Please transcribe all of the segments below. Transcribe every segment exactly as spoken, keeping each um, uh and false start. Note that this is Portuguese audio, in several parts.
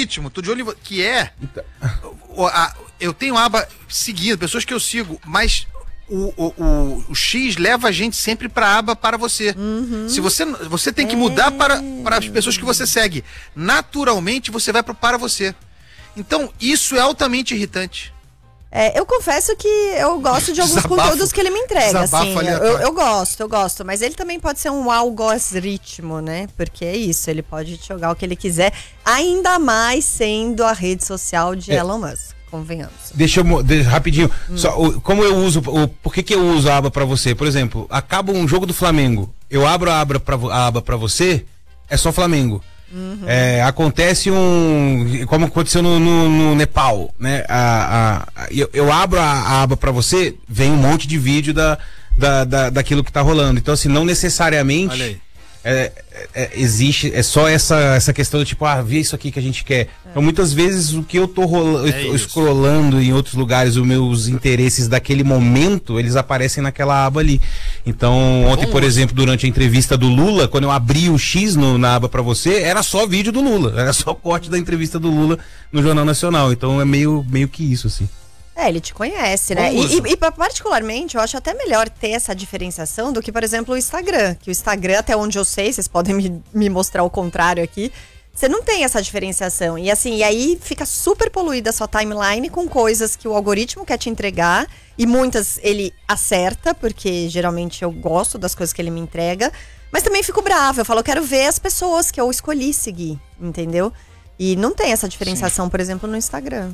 algoritmo, tô de olho em vo- que é... o- a- eu tenho aba seguindo, pessoas que eu sigo, mas... O, o, o, o X leva a gente sempre para a aba para você. Uhum. Se você você tem que mudar para, para as pessoas que você segue. Naturalmente você vai para para você. Então isso é altamente irritante. É, eu confesso que eu gosto de alguns Desabafo. conteúdos que ele me entrega, Desabafo assim, eu, aleatório. eu gosto, eu gosto, mas ele também pode ser um algoritmo, né, porque é isso, ele pode te jogar o que ele quiser, ainda mais sendo a rede social de É. Elon Musk, convenhamos. Deixa eu, mo- de- rapidinho, só, o- como eu uso, o, por que que eu uso a aba pra você? Por exemplo, acaba um jogo do Flamengo, eu abro a aba pra, vo- a aba pra você, é só Flamengo. É, acontece um, como aconteceu no, no, no Nepal, né? A, a, a- eu, eu abro a, a aba pra você, vem um monte de vídeo da, da, da, daquilo que tá rolando. Então, assim, não necessariamente Olha aí. é, é, é, existe, é só essa, essa questão do tipo, ah, vê isso aqui que a gente quer. Então, muitas vezes o que eu tô rolando, É eu tô isso. scrollando em outros lugares, os meus interesses daquele momento, eles aparecem naquela aba ali. Então, ontem, Bom por uso. exemplo, durante a entrevista do Lula, quando eu abri o X no, na aba pra você, era só vídeo do Lula, era só corte da entrevista do Lula no Jornal Nacional. Então é meio, meio que isso, assim. É, ele te conhece, né? Bom E, uso. e- e, particularmente, eu acho até melhor ter essa diferenciação do que, por exemplo, o Instagram. Que o Instagram, até onde eu sei, vocês podem me, me mostrar o contrário aqui, você não tem essa diferenciação. E assim, e aí fica super poluída a sua timeline com coisas que o algoritmo quer te entregar. E muitas ele acerta, porque geralmente eu gosto das coisas que ele me entrega. Mas também fico brava, eu falo, eu quero ver as pessoas que eu escolhi seguir, entendeu? E não tem essa diferenciação, por exemplo, no Instagram.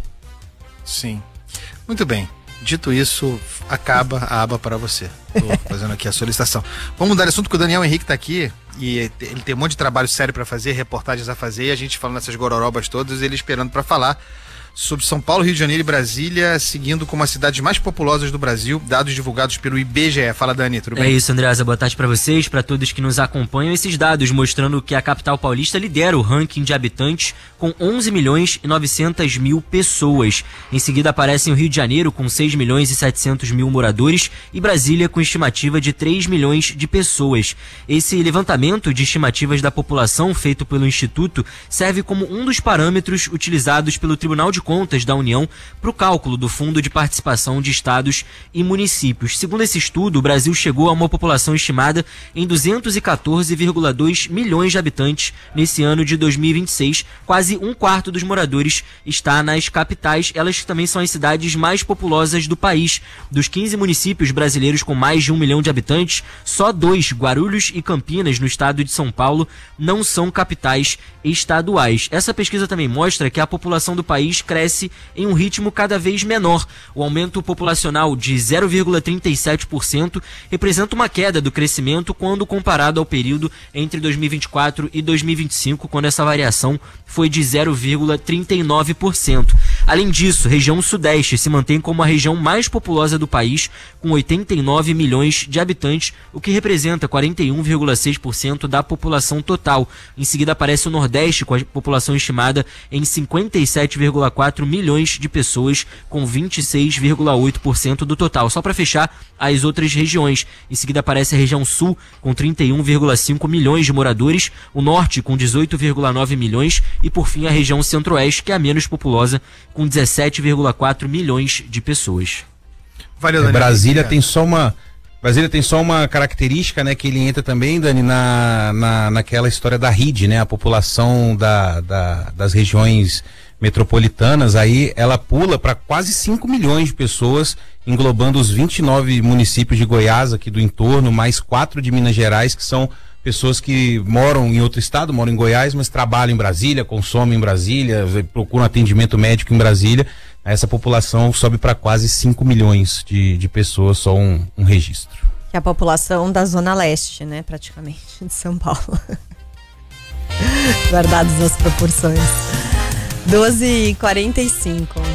Sim. Muito bem. Dito isso, acaba a aba para você. Tô fazendo aqui a solicitação. Vamos mudar de assunto, porque o Daniel Henrique tá aqui e ele tem um monte de trabalho sério para fazer, reportagens a fazer, e a gente falando essas gororobas todas, ele esperando para falar sobre São Paulo, Rio de Janeiro e Brasília, seguindo como as cidades mais populosas do Brasil, dados divulgados pelo I B G E. Fala, Dani, tudo É bem? isso, Andreasa. Boa tarde pra vocês, pra todos que nos acompanham. Esses dados mostrando que a capital paulista lidera o ranking de habitantes com onze milhões e novecentas mil pessoas. Em seguida aparecem o Rio de Janeiro com seis milhões e setecentos mil moradores e Brasília com estimativa de três milhões de pessoas. Esse levantamento de estimativas da população feito pelo Instituto serve como um dos parâmetros utilizados pelo Tribunal de Contas da União para o cálculo do Fundo de Participação de Estados e Municípios. Segundo esse estudo, o Brasil chegou a uma população estimada em duzentos e quatorze vírgula dois milhões de habitantes nesse ano de dois mil e vinte e seis. Quase um quarto dos moradores está nas capitais, elas também são as cidades mais populosas do país. Dos quinze municípios brasileiros com mais de um milhão de habitantes, só dois, Guarulhos e Campinas, no estado de São Paulo, não são capitais estaduais. Essa pesquisa também mostra que a população do país cresce em um ritmo cada vez menor. O aumento populacional de zero vírgula trinta e sete por cento representa uma queda do crescimento quando comparado ao período entre dois mil e vinte e quatro e dois mil e vinte e cinco, quando essa variação foi de zero vírgula trinta e nove por cento. Além disso, região sudeste se mantém como a região mais populosa do país, com oitenta e nove milhões de habitantes, o que representa quarenta e um vírgula seis por cento da população total. Em seguida aparece o nordeste, com a população estimada em cinquenta e sete vírgula quatro milhões de pessoas, com vinte e seis vírgula oito por cento do total. Só para fechar, as outras regiões. Em seguida aparece a região sul, com trinta e um vírgula cinco milhões de moradores, o norte com dezoito vírgula nove milhões e, por fim, a região centro-oeste, que é a menos populosa, com dezessete vírgula quatro milhões de pessoas. Valeu, É, Daniel. Brasília Henrique. tem só uma Brasília tem só uma característica, né, que ele entra também, Dani, na, na, naquela história da R I D, né, a população da, da, das regiões metropolitanas, aí ela pula para quase cinco milhões de pessoas, englobando os vinte e nove municípios de Goiás, aqui do entorno, mais quatro de Minas Gerais, que são pessoas que moram em outro estado, moram em Goiás, mas trabalham em Brasília, consomem em Brasília, procuram atendimento médico em Brasília. Essa população sobe para quase cinco milhões de, de pessoas, só um, um registro. Que é a população da Zona Leste, né, praticamente, de São Paulo. Guardadas as proporções. doze e quarenta e cinco.